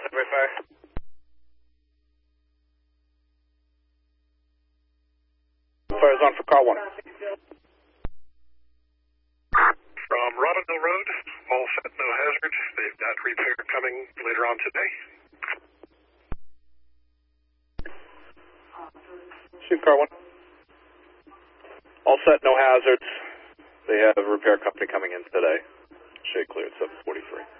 Wi-Fi. Fire's on for car 1. From Robinville Road, all set, no hazard. They've got repair coming later on today. Shoot car 1. All set, no hazards. They have a repair company coming in today. Shade cleared, 743.